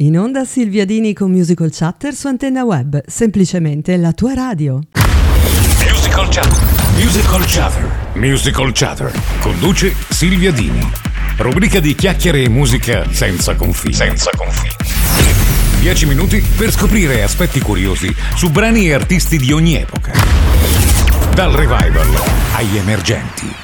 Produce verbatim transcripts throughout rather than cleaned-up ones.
In onda Silvia Dini con Musical Chatter su Antenna Web, semplicemente la tua radio. Musical Chatter, Musical Chatter, Musical Chatter. Conduce Silvia Dini. Rubrica di chiacchiere e musica senza confini. Senza confini. Dieci minuti per scoprire aspetti curiosi su brani e artisti di ogni epoca. Dal revival agli emergenti.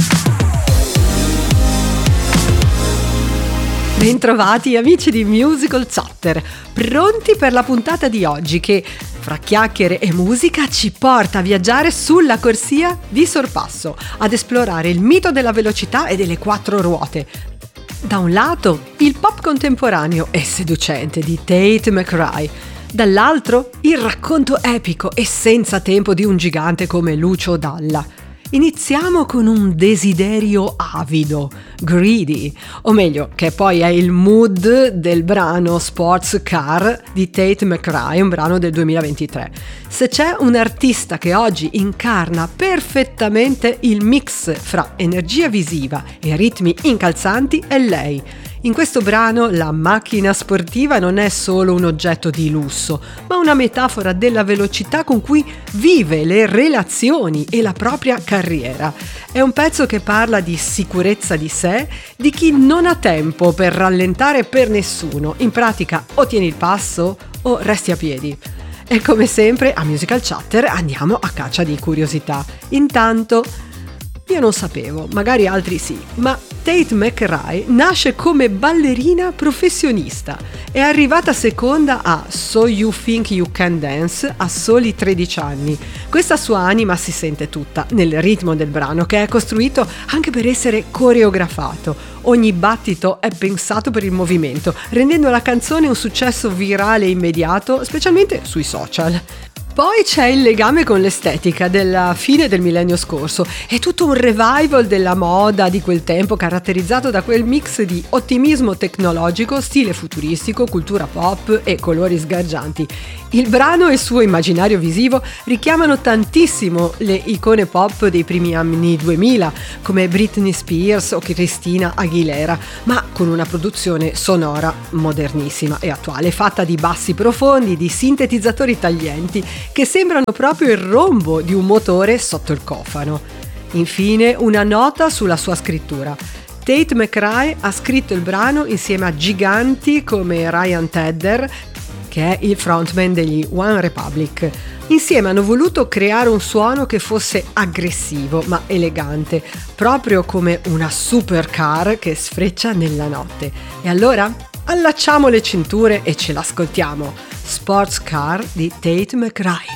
Bentrovati amici di Musical Chatter, pronti per la puntata di oggi che, fra chiacchiere e musica, ci porta a viaggiare sulla corsia di sorpasso, ad esplorare il mito della velocità e delle quattro ruote. Da un lato, il pop contemporaneo e seducente di Tate McRae, dall'altro, il racconto epico e senza tempo di un gigante come Lucio Dalla. Iniziamo con un desiderio avido, greedy, o meglio, che poi è il mood del brano Sports Car di Tate McRae, un brano del duemilaventitré. Se c'è un artista che oggi incarna perfettamente il mix fra energia visiva e ritmi incalzanti è lei. In questo brano la macchina sportiva non è solo un oggetto di lusso, ma una metafora della velocità con cui vive le relazioni e la propria carriera. È un pezzo che parla di sicurezza di sé, di chi non ha tempo per rallentare per nessuno. In pratica o tieni il passo o resti a piedi. E come sempre a Musical Chatter andiamo a caccia di curiosità. Intanto io non sapevo, magari altri sì, ma Tate McRae nasce come ballerina professionista. È arrivata seconda a So You Think You Can Dance a soli tredici anni. Questa sua anima si sente tutta nel ritmo del brano, che è costruito anche per essere coreografato. Ogni battito è pensato per il movimento, rendendo la canzone un successo virale e immediato, specialmente sui social. Poi c'è il legame con l'estetica della fine del millennio scorso. È tutto un revival della moda di quel tempo, caratterizzato da quel mix di ottimismo tecnologico, stile futuristico, cultura pop e colori sgargianti. Il brano e il suo immaginario visivo richiamano tantissimo le icone pop dei primi anni duemila, come Britney Spears o Christina Aguilera, ma con una produzione sonora modernissima e attuale, fatta di bassi profondi, di sintetizzatori taglienti, che sembrano proprio il rombo di un motore sotto il cofano. Infine, una nota sulla sua scrittura. Tate McRae ha scritto il brano insieme a giganti come Ryan Tedder, che è il frontman degli One Republic. Insieme hanno voluto creare un suono che fosse aggressivo ma elegante, proprio come una supercar che sfreccia nella notte. E allora allacciamo le cinture e ce l'ascoltiamo. Sports Car di Tate McRae.